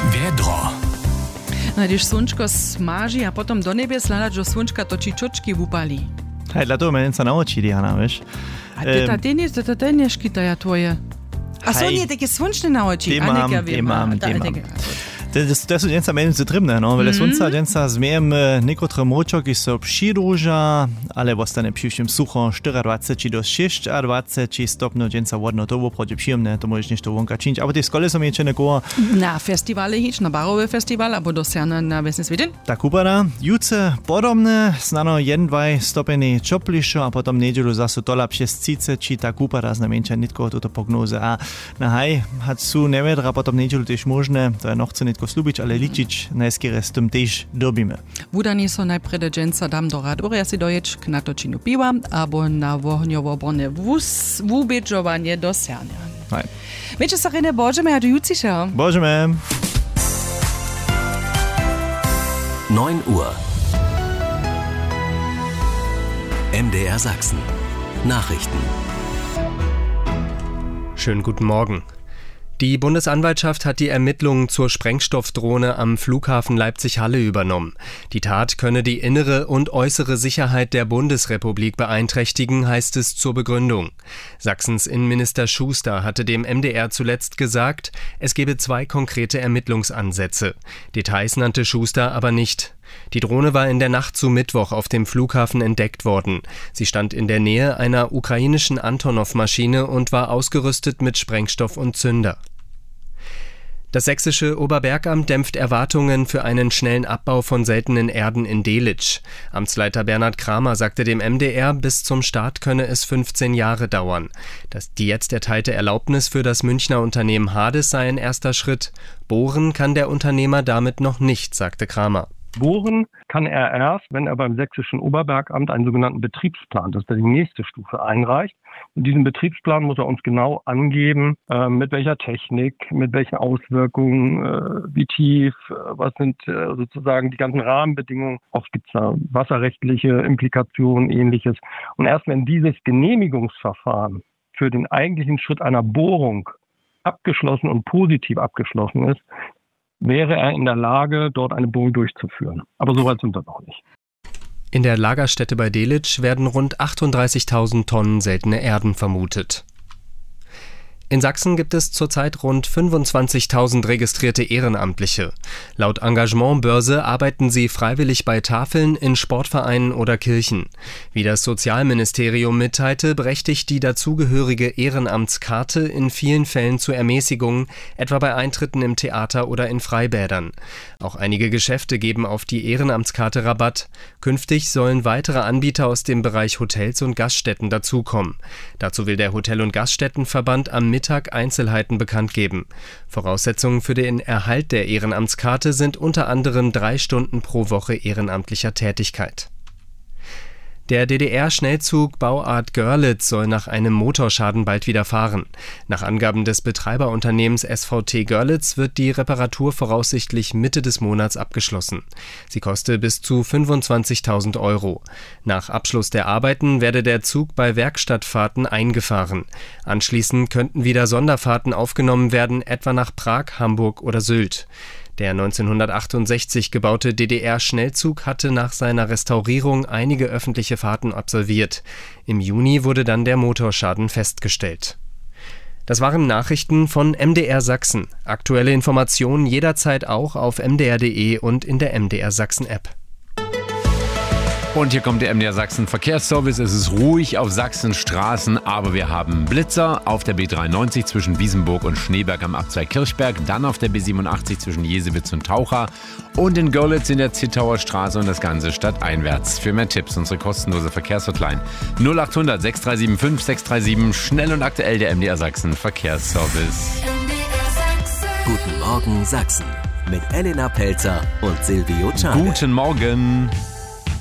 Wiedro. Když slunčko smáži a potom do nebie sladať, že slunčka točí čočky v upali. Hej, dla toho mene sa naučili, Hanna, vieš. A to tenešky to ja tvoje. A sú nie také slunčné naučí? Imam. To sú dženca menujúce trybné, no, ale slunca dženca zmiem niektoré močoky so přidruža, ale ostane příštím sucho 24 do 26 stopňov dženca vodno, to bolo proti příjemné, to môžeš niečo vonka činiť. Aber tie skole som ječené koho. Na festivale hič, na barové festival, abo dosiahne na vesne sveten? Tak upada, juce podobné, snano 1-2 stopeny čoplišo a potom nedelu zase tola přes 30, či tak upada znamenča nitko toto prognoze. A na haj, had sú nevedra potom nedelu tiež možné, to je noch co nitko slúbiť, ale ličiť najskýre s tým tiež dobíme. Vúdaní so najprede dženca dám do radoria si doječ k natočinu piva, abo na vohňovo-borné vúbečovanie dosiahne. Hej. Meče sa rene božeme a do juciša. Božeme. 9 Uhr. MDR Sachsen. Nachrichten. Schönen guten Morgen. Die Bundesanwaltschaft hat die Ermittlungen zur Sprengstoffdrohne am Flughafen Leipzig-Halle übernommen. Die Tat könne die innere und äußere Sicherheit der Bundesrepublik beeinträchtigen, heißt es zur Begründung. Sachsens Innenminister Schuster hatte dem MDR zuletzt gesagt, es gebe 2 konkrete Ermittlungsansätze. Details nannte Schuster aber nicht. Die Drohne war in der Nacht zu Mittwoch auf dem Flughafen entdeckt worden. Sie stand in der Nähe einer ukrainischen Antonov-Maschine und war ausgerüstet mit Sprengstoff und Zünder. Das sächsische Oberbergamt dämpft Erwartungen für einen schnellen Abbau von seltenen Erden in Delitzsch. Amtsleiter Bernhard Kramer sagte dem MDR, bis zum Start könne es 15 Jahre dauern. Die jetzt erteilte Erlaubnis für das Münchner Unternehmen Hades sei ein erster Schritt. Bohren kann der Unternehmer damit noch nicht, sagte Kramer. Bohren kann er erst, wenn er beim sächsischen Oberbergamt einen sogenannten Betriebsplan, das ist die nächste Stufe, einreicht. In diesem Betriebsplan muss er uns genau angeben, mit welcher Technik, mit welchen Auswirkungen, wie tief, was sind sozusagen die ganzen Rahmenbedingungen. Oft gibt es da wasserrechtliche Implikationen, Ähnliches. Und erst wenn dieses Genehmigungsverfahren für den eigentlichen Schritt einer Bohrung abgeschlossen und positiv abgeschlossen ist, wäre er in der Lage, dort eine Bohrung durchzuführen. Aber so weit sind wir noch nicht. In der Lagerstätte bei Delitzsch werden rund 38.000 Tonnen seltene Erden vermutet. In Sachsen gibt es zurzeit rund 25.000 registrierte Ehrenamtliche. Laut Engagementbörse arbeiten sie freiwillig bei Tafeln, in Sportvereinen oder Kirchen. Wie das Sozialministerium mitteilte, berechtigt die dazugehörige Ehrenamtskarte in vielen Fällen zu Ermäßigungen, etwa bei Eintritten im Theater oder in Freibädern. Auch einige Geschäfte geben auf die Ehrenamtskarte Rabatt. Künftig sollen weitere Anbieter aus dem Bereich Hotels und Gaststätten dazukommen. Dazu will der Hotel- und Gaststättenverband am Mittag Einzelheiten bekannt geben. Voraussetzungen für den Erhalt der Ehrenamtskarte sind unter anderem 3 Stunden pro Woche ehrenamtlicher Tätigkeit. Der DDR-Schnellzug Bauart Görlitz soll nach einem Motorschaden bald wieder fahren. Nach Angaben des Betreiberunternehmens SVT Görlitz wird die Reparatur voraussichtlich Mitte des Monats abgeschlossen. Sie koste bis zu 25.000 €. Nach Abschluss der Arbeiten werde der Zug bei Werkstattfahrten eingefahren. Anschließend könnten wieder Sonderfahrten aufgenommen werden, etwa nach Prag, Hamburg oder Sylt. Der 1968 gebaute DDR-Schnellzug hatte nach seiner Restaurierung einige öffentliche Fahrten absolviert. Im Juni wurde dann der Motorschaden festgestellt. Das waren Nachrichten von MDR Sachsen. Aktuelle Informationen jederzeit auch auf mdr.de und in der MDR Sachsen-App. Und hier kommt der MDR Sachsen Verkehrsservice. Es ist ruhig auf Sachsens Straßen, aber wir haben Blitzer auf der B93 zwischen Wiesenburg und Schneeberg am Abzweig Kirchberg, dann auf der B87 zwischen Jesewitz und Taucha und in Görlitz in der Zittauer Straße und das Ganze stadteinwärts. Für mehr Tipps unsere kostenlose Verkehrshotline 0800 6375 637, schnell und aktuell der MDR Sachsen Verkehrsservice. Guten Morgen Sachsen mit Elena Pelzer und Silvio Czarne. Guten Morgen.